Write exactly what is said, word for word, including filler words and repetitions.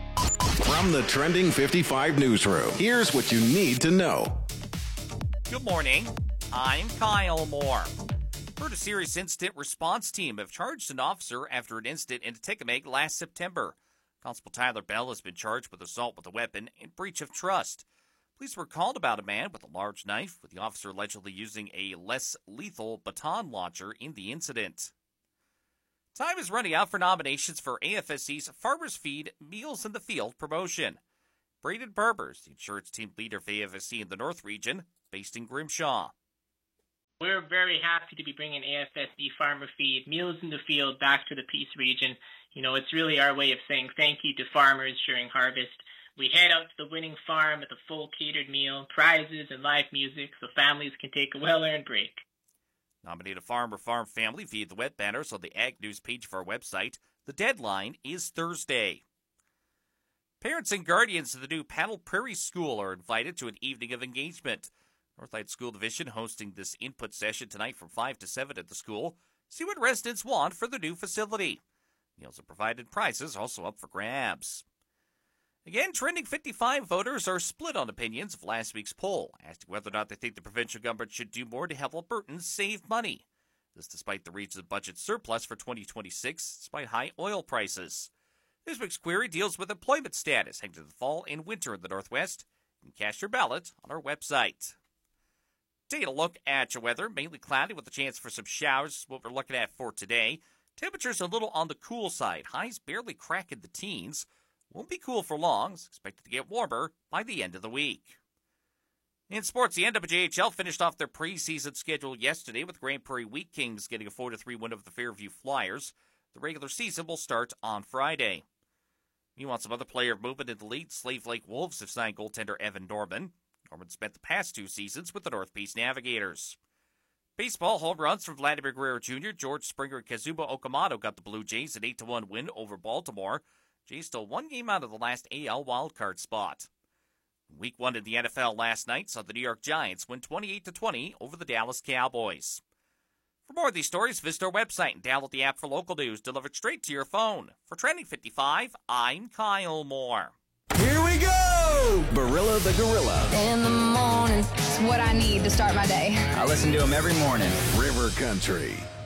From the Trending fifty-five newsroom, here's what you need to know. Good morning. I'm Kyle Moore. Heard a serious incident response team have charged an officer after an incident in Atikamekw last September. Constable Tyler Bell has been charged with assault with a weapon and breach of trust. Police were called about a man with a large knife, with the officer allegedly using a less lethal baton launcher in the incident. Time is running out for nominations for A F S C's Farmers Feed Meals in the Field promotion. Braden Berbers, the insurance team leader for A F S C in the North region, based in Grimshaw. We're very happy to be bringing A F S C Farmer Feed Meals in the Field back to the Peace region. You know, it's really our way of saying thank you to farmers during harvest. We head out to the winning farm with a full catered meal, prizes, and live music so families can take a well-earned break. Nominate a farm or farm family via the web banners on the Ag News page of our website. The deadline is Thursday. Parents and guardians of the new Panel Prairie School are invited to an evening of engagement. Northside School Division hosting this input session tonight from five to seven at the school. See what residents want for the new facility. Meals are provided, prizes also up for grabs. Again, Trending fifty-five voters are split on opinions of last week's poll, asking whether or not they think the provincial government should do more to help Albertans save money. This despite the region's budget surplus for twenty twenty-six, despite high oil prices. This week's query deals with employment status heading to the fall and winter in the Northwest. You can cast your ballot on our website. Taking a look at your weather, mainly cloudy with a chance for some showers is what we're looking at for today. Temperatures a little on the cool side. Highs barely cracking the teens. Won't be cool for long. It's expected to get warmer by the end of the week. In sports, the N W J H L finished off their preseason schedule yesterday with Grand Prairie Wheat Kings getting a four to three win over the Fairview Flyers. The regular season will start on Friday. Meanwhile, some other player movement in the league. Slave Lake Wolves have signed goaltender Evan Norman. Norman spent the past two seasons with the North Peace Navigators. Baseball, home runs from Vladimir Guerrero Junior, George Springer, and Kazuma Okamoto got the Blue Jays an eight to one win over Baltimore. Jays still one game out of the last A L wildcard spot. Week one in the N F L last night saw the New York Giants win twenty-eight to twenty over the Dallas Cowboys. For more of these stories, visit our website and download the app for local news delivered straight to your phone. For Trending fifty-five, I'm Kyle Moore. Here we go! Barilla the Gorilla. In the morning, it's what I need to start my day. I listen to him every morning. River Country.